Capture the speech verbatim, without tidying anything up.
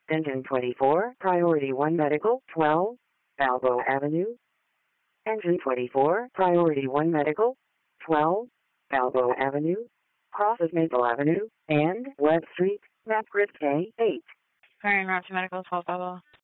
Engine twenty-four, Priority one Medical, twelve, Balboa Avenue. Engine twenty-four, Priority one Medical, twelve, Balboa Avenue, crosses Maple Avenue, and Webb Street, map grid K eight. Current route to medical, twelve Balboa.